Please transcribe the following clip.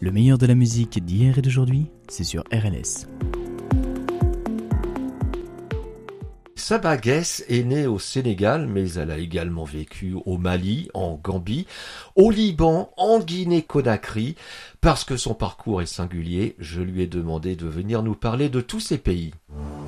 Le meilleur de la musique d'hier et d'aujourd'hui, c'est sur RLS. Saba Guess est née au Sénégal, mais elle a également vécu au Mali, en Gambie, au Liban, en Guinée-Conakry. Parce que son parcours est singulier, je lui ai demandé de venir nous parler de tous ces pays.